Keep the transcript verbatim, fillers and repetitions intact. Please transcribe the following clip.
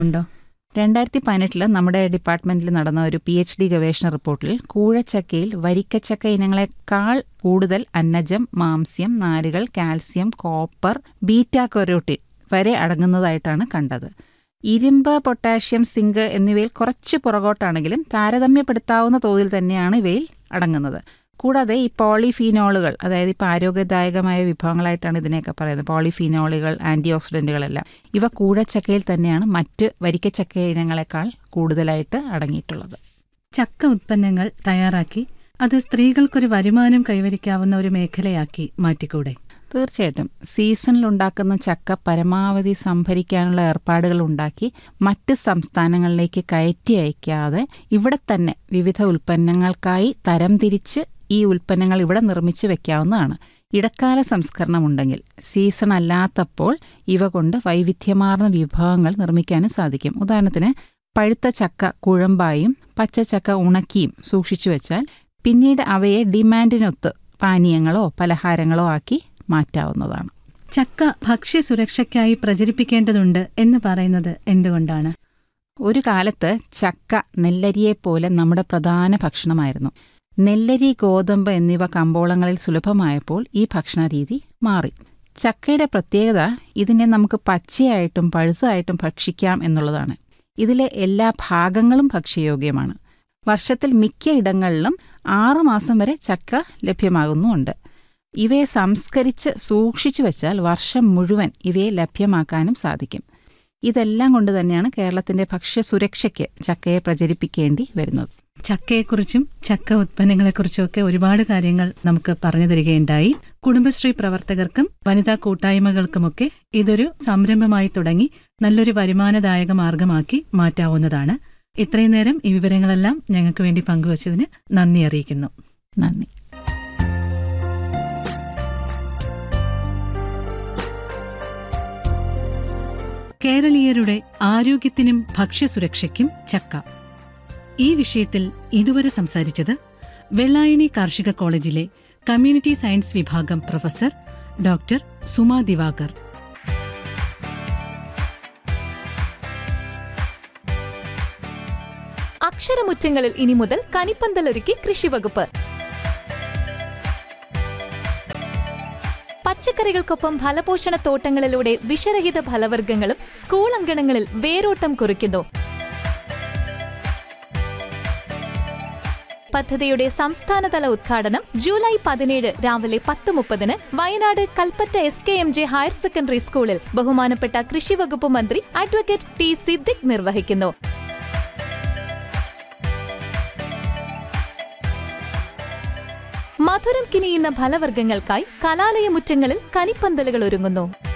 ഉണ്ടോ? രണ്ടായിരത്തി പതിനെട്ടില് നമ്മുടെ ഡിപ്പാർട്ട്മെന്റിൽ നടന്ന ഒരു പി എച്ച് ഡി ഗവേഷണ റിപ്പോർട്ടിൽ കൂഴച്ചക്കയിൽ വരിക്കച്ചക്ക ഇനങ്ങളെക്കാൾ കൂടുതൽ അന്നജം, മാംസ്യം, നാരുകൾ, കാൽസ്യം, കോപ്പർ, ബീറ്റാ കരോട്ടിൻ വരെ അടങ്ങുന്നതായിട്ടാണ് കണ്ടത്. ഇരുമ്പ്, പൊട്ടാഷ്യം, സിങ്ക് എന്നിവയിൽ കുറച്ച് പുറകോട്ടാണെങ്കിലും താരതമ്യപ്പെടുത്താവുന്ന തോതിൽ തന്നെയാണ് ഇവയിൽ അടങ്ങുന്നത്. കൂടാതെ ഈ പോളിഫീനോളുകൾ, അതായത് ഇപ്പോൾ ആരോഗ്യദായകമായ വിഭവങ്ങളായിട്ടാണ് ഇതിനെയൊക്കെ പറയുന്നത്, പോളിഫീനോളുകൾ, ആൻറ്റി ഓക്സിഡൻറ്റുകളെല്ലാം ഇവ കൂഴച്ചക്കയിൽ തന്നെയാണ് മറ്റ് വരിക്കച്ചക്ക ഇനങ്ങളെക്കാൾ കൂടുതലായിട്ട് അടങ്ങിയിട്ടുള്ളത്. ചക്ക ഉത്പന്നങ്ങൾ തയ്യാറാക്കി അത് സ്ത്രീകൾക്കൊരു വരുമാനം കൈവരിക്കാവുന്ന ഒരു മേഖലയാക്കി മാറ്റിക്കൂടെ? തീർച്ചയായിട്ടും. സീസണിലുണ്ടാക്കുന്ന ചക്ക പരമാവധി സംഭരിക്കാനുള്ള ഏർപ്പാടുകൾ ഉണ്ടാക്കി മറ്റ് സംസ്ഥാനങ്ങളിലേക്ക് കയറ്റി അയക്കാതെ ഇവിടെ തന്നെ വിവിധ ഉൽപ്പന്നങ്ങൾക്കായി തരംതിരിച്ച് ഈ ഉൽപ്പന്നങ്ങൾ ഇവിടെ നിർമ്മിച്ച് വെക്കാവുന്നതാണ്. ഇടക്കാല സംസ്കരണമുണ്ടെങ്കിൽ സീസൺ അല്ലാത്തപ്പോൾ ഇവ കൊണ്ട് വൈവിധ്യമാർന്ന വിഭവങ്ങൾ നിർമ്മിക്കാനും സാധിക്കും. ഉദാഹരണത്തിന് പഴുത്ത ചക്ക കുഴമ്പായും പച്ചച്ചക്ക ഉണക്കിയും സൂക്ഷിച്ചു വെച്ചാൽ പിന്നീട് അവയെ ഡിമാൻഡിനൊത്ത് പാനീയങ്ങളോ പലഹാരങ്ങളോ ആക്കി മാറ്റാവുന്നതാണ്. ചക്ക ഭക്ഷ്യസുരക്ഷയ്ക്കായി പ്രചരിപ്പിക്കേണ്ടതുണ്ട് എന്ന് പറയുന്നത് എന്തുകൊണ്ടാണ്? ഒരു കാലത്ത് ചക്ക നെല്ലരിയെപ്പോലെ നമ്മുടെ പ്രധാന ഭക്ഷണമായിരുന്നു. നെല്ലരി, ഗോതമ്പ് എന്നിവ കമ്പോളങ്ങളിൽ സുലഭമായപ്പോൾ ഈ ഭക്ഷണരീതി മാറി. ചക്കയുടെ പ്രത്യേകത ഇതിനെ നമുക്ക് പച്ചയായിട്ടും പഴുത്തതായിട്ടും ഭക്ഷിക്കാം എന്നുള്ളതാണ്. ഇതിലെ എല്ലാ ഭാഗങ്ങളും ഭക്ഷ്യയോഗ്യമാണ്. വർഷത്തിൽ മിക്ക ഇടങ്ങളിലും ആറുമാസം വരെ ചക്ക ലഭ്യമാകുന്നുമുണ്ട്. ഇവയെ സംസ്കരിച്ച് സൂക്ഷിച്ചു വെച്ചാൽ വർഷം മുഴുവൻ ഇവയെ ലഭ്യമാക്കാനും സാധിക്കും. ഇതെല്ലാം കൊണ്ട് തന്നെയാണ് കേരളത്തിന്റെ ഭക്ഷ്യസുരക്ഷയ്ക്ക് ചക്കയെ പ്രചരിപ്പിക്കേണ്ടി വരുന്നത്. ചക്കയെക്കുറിച്ചും ചക്ക ഉത്പന്നങ്ങളെക്കുറിച്ചുമൊക്കെ ഒരുപാട് കാര്യങ്ങൾ നമുക്ക് പറഞ്ഞു തരികയുണ്ടായി. കുടുംബശ്രീ പ്രവർത്തകർക്കും വനിതാ കൂട്ടായ്മകൾക്കുമൊക്കെ ഇതൊരു സംരംഭമായി തുടങ്ങി നല്ലൊരു വരുമാനദായക മാർഗമാക്കി മാറ്റാവുന്നതാണ്. ഇത്രയും നേരം ഈ വിവരങ്ങളെല്ലാം ഞങ്ങൾക്ക് വേണ്ടി പങ്കുവച്ചതിന് നന്ദി അറിയിക്കുന്നു. നന്ദി. കേരളീയരുടെ ആരോഗ്യത്തിനും ഭക്ഷ്യസുരക്ഷയ്ക്കും ചക്ക. ഈ വിഷയത്തിൽ ഇതുവരെ സംസാരിച്ചത് വെള്ളായണി കാർഷിക കോളേജിലെ കമ്മ്യൂണിറ്റി സയൻസ് വിഭാഗം പ്രൊഫസർ ഡോക്ടർ സുമാ ദിവാകർ. അക്ഷരമുറ്റങ്ങളിൽ ഇനി മുതൽ കനിപ്പന്തലൊരുക്കി കൃഷിവകുപ്പ്. പച്ചക്കറികൾക്കൊപ്പം ഫലപോഷണ തോട്ടങ്ങളിലൂടെ വിഷരഹിത ഫലവർഗ്ഗങ്ങളും സ്കൂൾ അങ്കണങ്ങളിൽ വേരോട്ടം കുറിക്കുന്നു. പദ്ധതിയുടെ സംസ്ഥാനതല ഉദ്ഘാടനം ജൂലൈ പതിനേഴ് രാവിലെ പത്ത് മുപ്പതിന് Wayanad Kalpetta S K M J higher secondary സ്കൂളിൽ ബഹുമാനപ്പെട്ട കൃഷിവകുപ്പ് മന്ത്രി അഡ്വക്കേറ്റ് ടി സിദ്ദിഖ് നിർവഹിക്കുന്നു. മധുരം കിനിയുന്ന ഫലവർഗ്ഗങ്ങൾക്കായി കലാലയ മുറ്റങ്ങളിൽ കനിപ്പന്തലുകൾ ഒരുങ്ങുന്നു.